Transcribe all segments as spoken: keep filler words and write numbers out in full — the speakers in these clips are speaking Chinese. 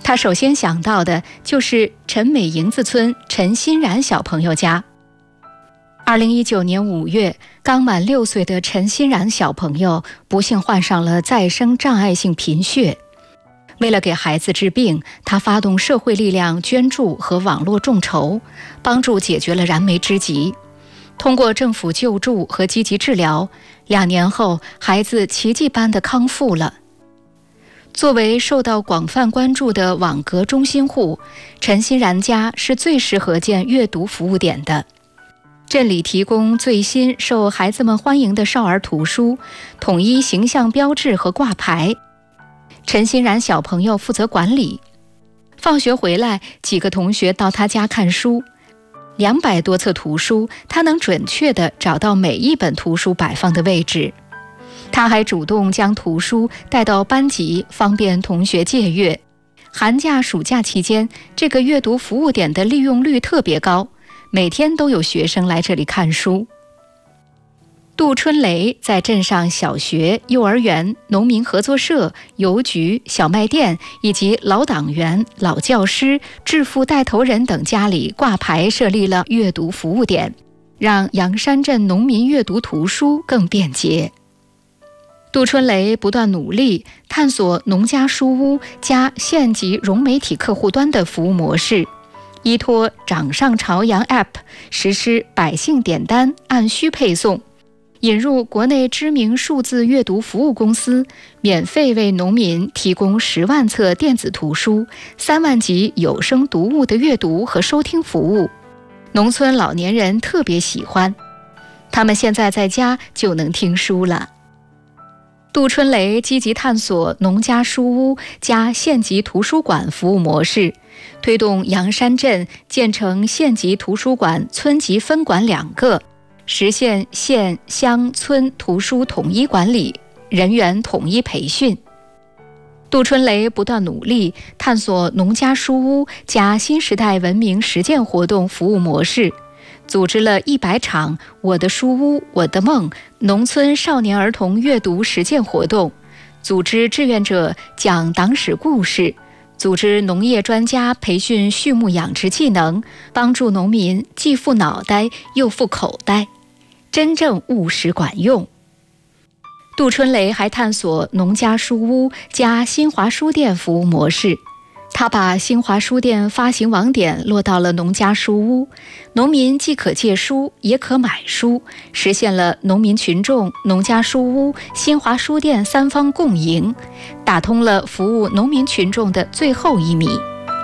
他首先想到的就是陈美营子村陈欣然小朋友家。二零一九年五月，刚满六岁的陈欣然小朋友不幸患上了再生障碍性贫血。为了给孩子治病，他发动社会力量捐助和网络众筹，帮助解决了燃眉之急。通过政府救助和积极治疗，两年后，孩子奇迹般的康复了。作为受到广泛关注的网格中心户，陈欣然家是最适合建阅读服务点的。镇里提供最新受孩子们欢迎的少儿图书，统一形象标志和挂牌。陈欣然小朋友负责管理。放学回来，几个同学到他家看书。两百多册图书，他能准确地找到每一本图书摆放的位置。他还主动将图书带到班级，方便同学借阅。寒假、暑假期间，这个阅读服务点的利用率特别高，每天都有学生来这里看书。杜春雷在镇上小学、幼儿园、农民合作社、邮局、小卖店以及老党员、老教师、致富带头人等家里挂牌设立了阅读服务点，让阳山镇农民阅读图书更便捷。杜春雷不断努力探索农家书屋加县级融媒体客户端的服务模式，依托掌上朝阳 App 实施百姓点单按需配送，引入国内知名数字阅读服务公司，免费为农民提供十万册电子图书、三万集有声读物的阅读和收听服务。农村老年人特别喜欢，他们现在在家就能听书了。杜春雷积极探索农家书屋加县级图书馆服务模式，推动阳山镇建成县级图书馆村级分馆两个，实现县乡村图书统一管理，人员统一培训。杜春雷不断努力探索农家书屋加新时代文明实践活动服务模式，组织了一百场我的书屋我的梦农村少年儿童阅读实践活动，组织志愿者讲党史故事，组织农业专家培训畜牧养殖技能，帮助农民既富脑袋又富口袋，真正务实管用。杜春雷还探索农家书屋加新华书店服务模式，他把新华书店发行网点落到了农家书屋，农民既可借书也可买书，实现了农民群众、农家书屋、新华书店三方共赢，打通了服务农民群众的最后一米。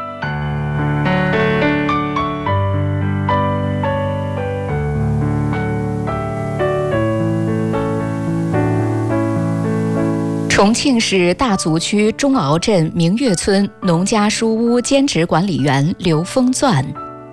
重庆市大足区中鳌镇明月村农家书屋兼职管理员刘峰钻。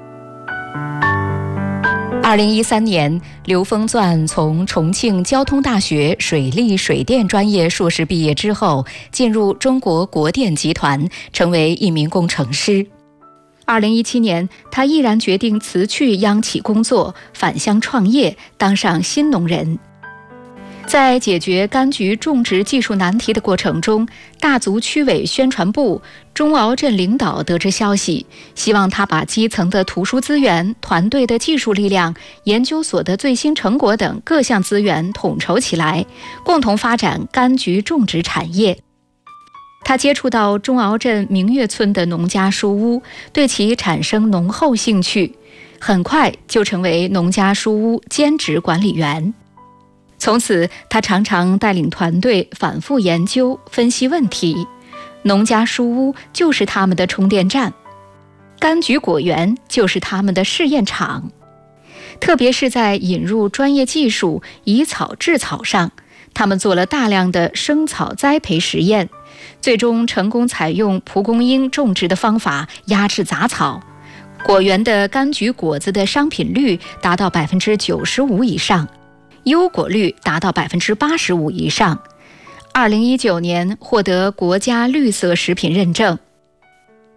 二零一三年，刘峰钻从重庆交通大学水利水电专业硕士毕业之后，进入中国国电集团，成为一名工程师。二零一七年，他毅然决定辞去央企工作，返乡创业，当上新农人。在解决柑橘种植技术难题的过程中，大足区委宣传部、中鳌镇领导得知消息，希望他把基层的图书资源、团队的技术力量、研究所的最新成果等各项资源统筹起来，共同发展柑橘种植产业。他接触到中鳌镇明月村的农家书屋，对其产生浓厚兴趣，很快就成为农家书屋兼职管理员。从此，他常常带领团队反复研究、分析问题。农家书屋就是他们的充电站，柑橘果园就是他们的试验场。特别是在引入专业技术、以草治草上，他们做了大量的生草栽培实验，最终成功采用蒲公英种植的方法压制杂草，果园的柑橘果子的商品率达到百分之九十五以上。优果率达到百分之八十五以上。二零一九年获得国家绿色食品认证。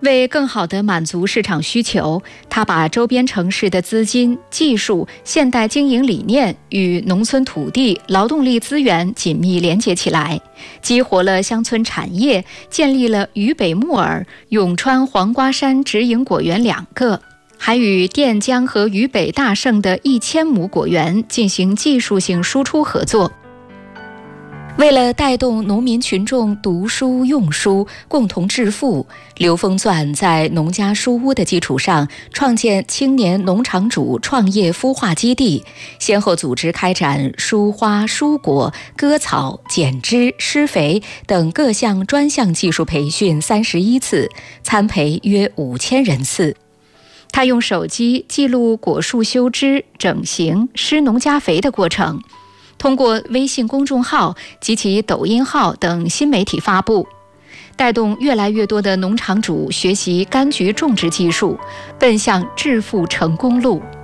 为更好地满足市场需求，他把周边城市的资金、技术、现代经营理念与农村土地、劳动力资源紧密连接起来，激活了乡村产业，建立了渝北木耳、永川黄瓜山直营果园两个，还与垫江和渝北大盛的一千亩果园进行技术性输出合作。为了带动农民群众读书用书，共同致富，刘峰钻在农家书屋的基础上，创建青年农场主创业孵化基地，先后组织开展疏花、疏果、割草、剪枝、施肥等各项专项技术培训三十一次，参培约五千人次。他用手机记录果树修枝、整形、施农加肥的过程，通过微信公众号及其抖音号等新媒体发布，带动越来越多的农场主学习柑橘种植技术，奔向致富成功路。